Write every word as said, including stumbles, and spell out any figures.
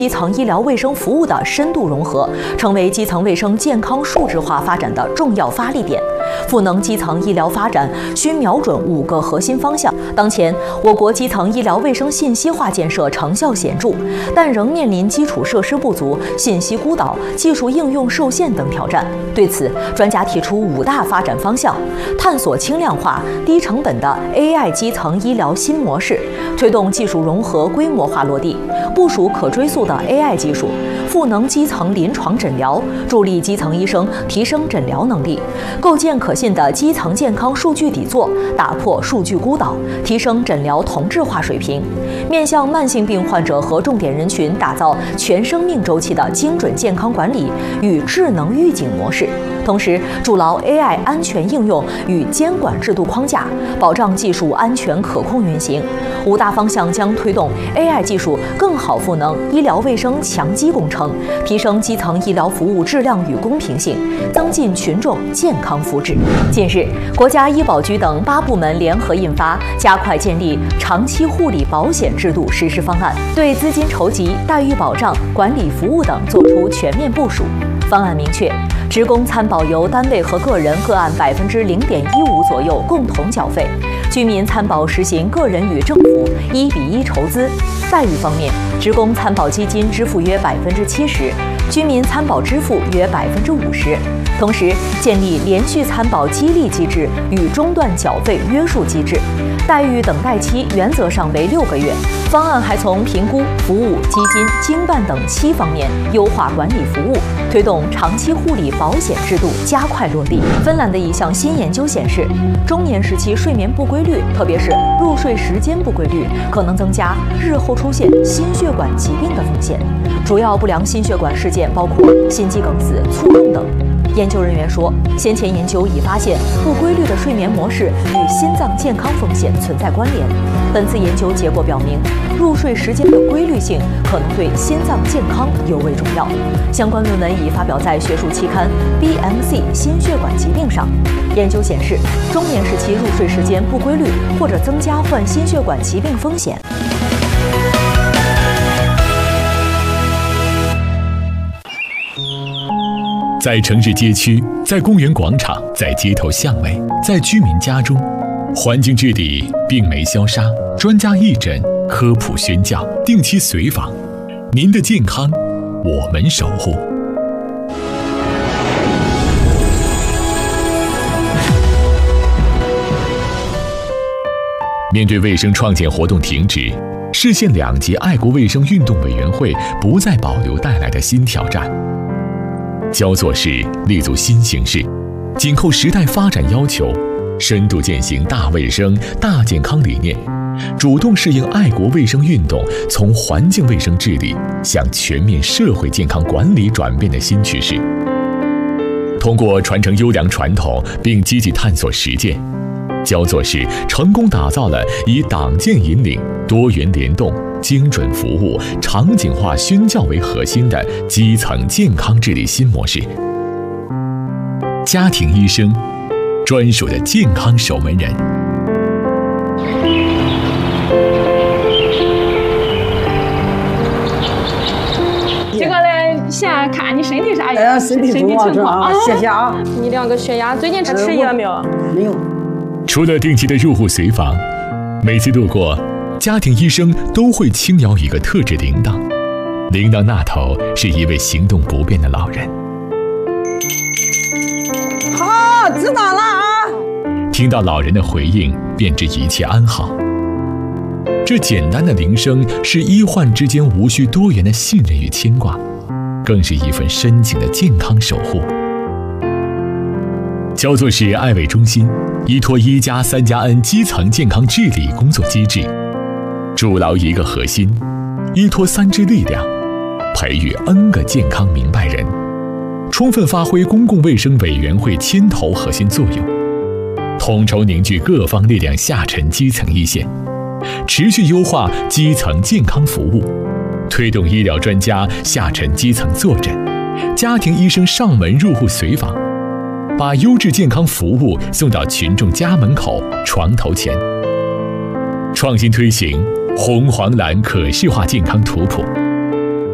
基层医疗卫生服务的深度融合，成为基层卫生健康数字化发展的重要发力点。赋能基层医疗发展需瞄准五个核心方向。当前，我国基层医疗卫生信息化建设成效显著，但仍面临基础设施不足、信息孤岛、技术应用受限等挑战。对此，专家提出五大发展方向：探索轻量化、低成本的 A I 基层医疗新模式，推动技术融合规模化落地，部署可追溯的 A I 技术，赋能基层临床诊疗，助力基层医生提升诊疗能力，构建可信的基层健康数据底座，打破数据孤岛，提升诊疗同质化水平，面向慢性病患者和重点人群打造全生命周期的精准健康管理与智能预警模式。同时，筑牢 A I 安全应用与监管制度框架，保障技术安全可控运行。五大方向将推动 A I 技术更好赋能医疗卫生强基工程，提升基层医疗服务质量与公平性，增进群众健康福祉。近日，国家医保局等八部门联合印发《加快建立长期护理保险制度实施方案》，对资金筹集、待遇保障、管理服务等作出全面部署。方案明确，职工参保由单位和个人各按百分之零点一五左右共同缴费；居民参保实行个人与政府一比一筹资。待遇方面，职工参保基金支付约百分之七十，居民参保支付约百分之五十。同时，建立连续参保激励机制与中断缴费约束机制，待遇等待期原则上为六个月。方案还从评估、服务、基金、经办等七方面优化管理服务，推动长期护理保险制度加快落地。芬兰的一项新研究显示，中年时期睡眠不规律，特别是入睡时间不规律，可能增加日后出现心血管疾病的风险。主要不良心血管事件包括心肌梗死、卒中等。研究人员说，先前研究已发现不规律的睡眠模式与心脏健康风险存在关联。本次研究结果表明，入睡时间的规律性可能对心脏健康尤为重要。相关论文已发表在学术期刊《B M C 心血管疾病》上。研究显示，中年时期入睡时间不规律或者增加患心血管疾病风险。 在城市街区，在公园广场，在街头巷尾，在居民家中，环境治理并没消杀。专家义诊、科普宣教、定期随访，您的健康我们守护。面对卫生创建活动停止，市县两级爱国卫生运动委员会不再保留带来的新挑战。焦作市立足新形势，紧扣时代发展要求，深度践行大卫生、大健康理念，主动适应爱国卫生运动从环境卫生治理向全面社会健康管理转变的新趋势。通过传承优良传统并积极探索实践，焦作市成功打造了以党建引领、多元联动、精准服务、场景化宣教为核心的基层健康治理新模式。家庭医生，专属的健康守门人。 这个呢，先看你身体啥样， 哎，身体情况啊，谢谢啊。 你量个血压，最近吃吃药没有？ 没有。 除了定期的入户随访，每次路过，家庭医生都会轻摇一个特制铃铛，铃铛那头是一位行动不便的老人。 好，知道了啊。 听到老人的回应，便知一切安好。这简单的铃声是医患之间无需多言的信任与牵挂，更是一份深情的健康守护。焦作市爱卫中心依托一加三加 N 基层健康治理工作机制，筑牢一个核心，依托三支力量，培育 N 个健康明白人，充分发挥公共卫生委员会牵头核心作用，统筹凝聚各方力量下沉基层一线，持续优化基层健康服务，推动医疗专家下沉基层坐诊，家庭医生上门入户随访，把优质健康服务送到群众家门口、床头前。创新推行红黄蓝可视化健康图谱，